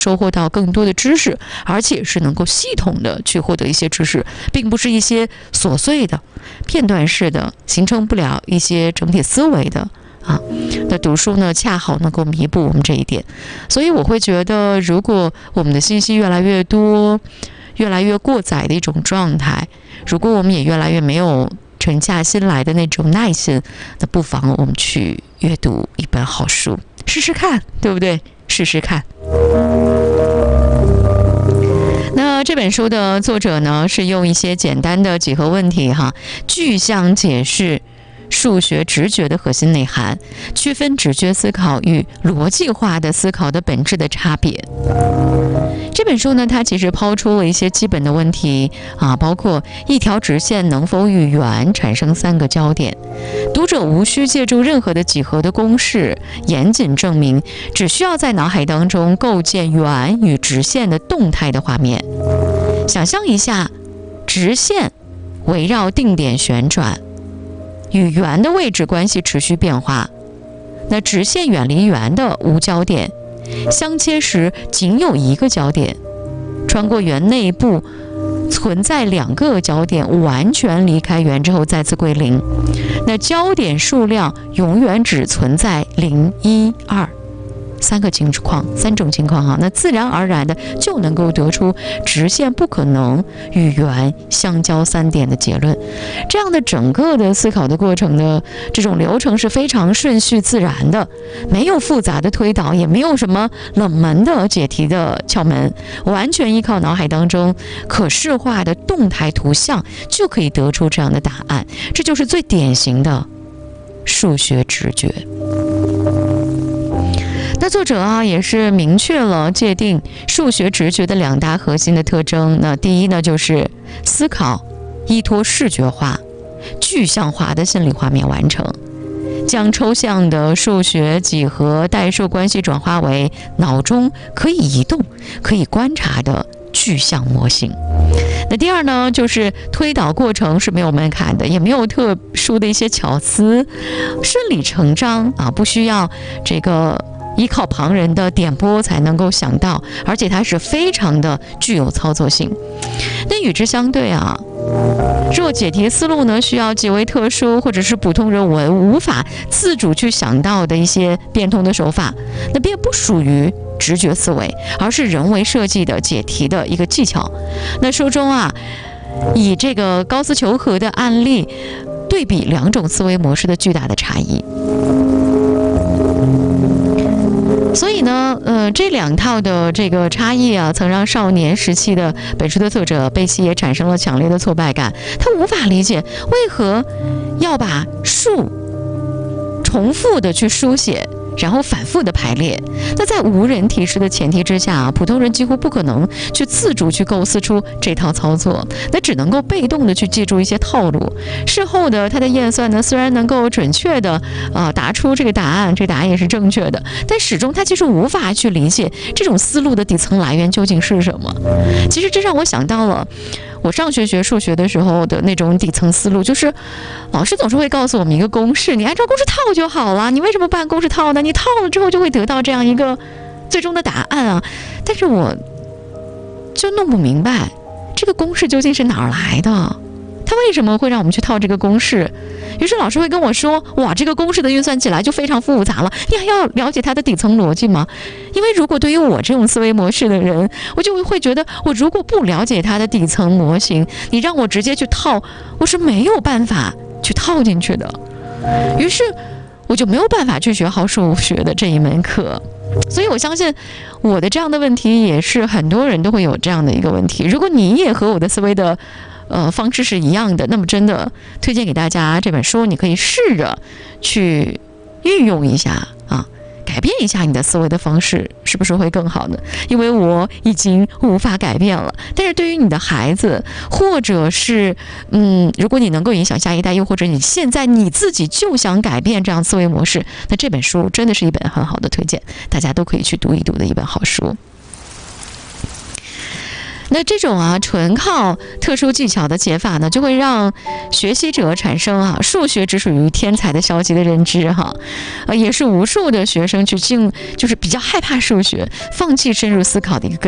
收获到更多的知识，而且是能够系统的去获得一些知识，并不是一些琐碎的、片段式的，形成不了一些整体思维的那读书呢，恰好能够弥补我们这一点。所以我会觉得，如果我们的信息越来越多、越来越过载的一种状态，如果我们也越来越没有沉下心来的那种耐心，那不妨我们去阅读一本好书，试试看，对不对？试试看。那这本书的作者呢，是用一些简单的几何问题具象解释数学直觉的核心内涵，区分直觉思考与逻辑化的思考的本质的差别。这本书呢，它其实抛出了一些基本的问题包括一条直线能否与圆产生3个交点。读者无需借助任何的几何的公式严谨证明，只需要在脑海当中构建圆与直线的动态的画面。想象一下，直线围绕定点旋转，与圆的位置关系持续变化。那直线远离圆的无交点，相切时仅有1个交点，穿过圆内部存在2个交点，完全离开圆之后再次归零。那交点数量永远只存在0、1、2。3种情况那自然而然的就能够得出直线不可能与圆相交3点的结论。这样的整个的思考的过程的这种流程是非常顺序自然的，没有复杂的推导，也没有什么冷门的解题的窍门，完全依靠脑海当中可视化的动态图像就可以得出这样的答案。这就是最典型的数学直觉。那作者也是明确了界定数学直觉的2大核心的特征。那第一呢，就是思考依托视觉化、具象化的心理画面完成，将抽象的数学几何代数关系转化为脑中可以移动、可以观察的具象模型。那第二呢，就是推导过程是没有门槛的，也没有特殊的一些巧思，顺理成章不需要这个依靠旁人的点拨才能够想到，而且它是非常的具有操作性。那与之相对若解题思路呢需要极为特殊或者是普通人无法自主去想到的一些变通的手法，那便不属于直觉思维，而是人为设计的解题的一个技巧。那书中以这个高斯求和的案例对比2种思维模式的巨大的差异。所以呢，这2套的这个差异曾让少年时期的本书的作者贝西也产生了强烈的挫败感。他无法理解为何要把数重复的去书写，然后反复的排列。那在无人提示的前提之下普通人几乎不可能去自主去构思出这套操作，那只能够被动的去记住一些套路。事后的他的验算呢，虽然能够准确的答出这个答案，这答案也是正确的，但始终他其实无法去理解这种思路的底层来源究竟是什么。其实这让我想到了我上学学数学的时候的那种底层思路，就是老师总是会告诉我们一个公式，你按照公式套就好了，你为什么不按公式套呢？你套了之后就会得到这样一个最终的答案但是我就弄不明白这个公式究竟是哪儿来的，它为什么会让我们去套这个公式。于是老师会跟我说，哇，这个公式的运算起来就非常复杂了，你还要了解它的底层逻辑吗？因为如果对于我这种思维模式的人，我就会觉得我如果不了解它的底层模型，你让我直接去套，我是没有办法去套进去的。于是我就没有办法去学好数学的这一门课。所以我相信我的这样的问题也是很多人都会有这样的一个问题。如果你也和我的思维的方式是一样的，那么真的推荐给大家这本书，你可以试着去运用一下改变一下你的思维的方式，是不是会更好呢？因为我已经无法改变了，但是对于你的孩子，或者是如果你能够影响下一代，又或者你现在你自己就想改变这样思维模式，那这本书真的是一本很好的推荐，大家都可以去读一读的一本好书。 那这种纯靠特殊技巧的解法呢，就会让学习者产生数学只属于天才的消极的认知也是无数的学生就是比较害怕数学，放弃深入思考的一个